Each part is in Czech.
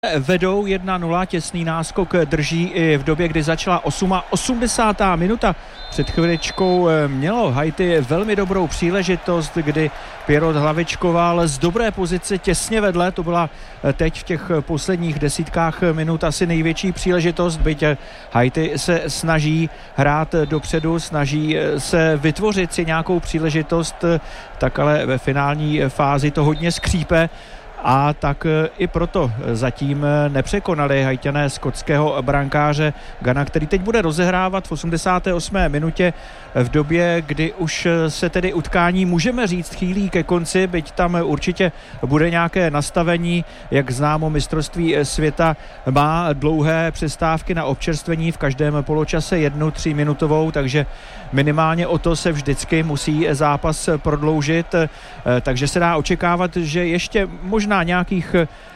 Vedou 1-0, těsný náskok drží i v době, kdy začala 80. minuta. Před chviličkou mělo Haiti velmi dobrou příležitost, kdy Pierrot hlavičkoval z dobré pozice těsně vedle. To byla teď v těch posledních desítkách minut asi největší příležitost, byť Haiti se snaží hrát dopředu, snaží se vytvořit si nějakou příležitost, tak ale ve finální fázi to hodně skřípe. A tak i proto zatím nepřekonali Haťané skotského brankáře Gana, který teď bude rozehrávat v 88. minutě v době, kdy už se tedy utkání můžeme říct chýlí ke konci, byť tam určitě bude nějaké nastavení. Jak známo, mistrovství světa má dlouhé přestávky na občerstvení, v každém poločase 1-3minutovou, takže minimálně o to se vždycky musí zápas prodloužit, takže se dá očekávat, že ještě možná nějakých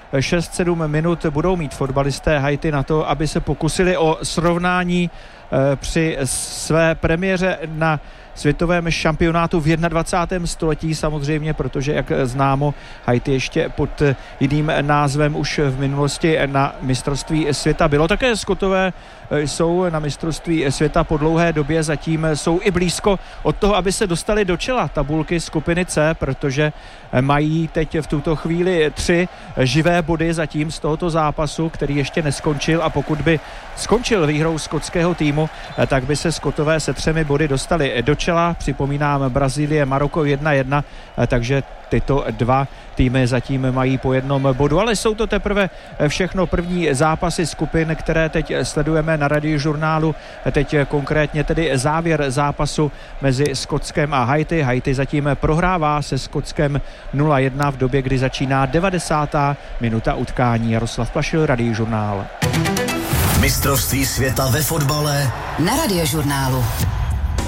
6-7 minut budou mít fotbalisté Haiti na to, aby se pokusili o srovnání při své premiéře na světovém šampionátu v 21. století samozřejmě, protože jak známo, Haiti ještě pod jiným názvem už v minulosti na mistrovství světa bylo. Také Skotové jsou na mistrovství světa po dlouhé době, zatím jsou i blízko od toho, aby se dostali do čela tabulky skupiny C, protože mají teď v tuto chvíli 3 živé body zatím z tohoto zápasu, který ještě neskončil, a pokud by skončil výhrou skotského týmu, tak by se Skotové se 3 body dostali do čela. Připomínám, Brazílie, Maroko 1-1, takže tyto 2 týmy zatím mají po 1 bodu, ale jsou to teprve všechno první zápasy skupin, které teď sledujeme na Radiožurnálu. Teď konkrétně tedy závěr zápasu mezi Skotskem a Haiti. Haiti zatím prohrává se Skotskem 0-1 v době, kdy začíná 90. minuta utkání. Jaroslav Plašil, Radiožurnál. Mistrovství světa ve fotbale na Radiožurnálu.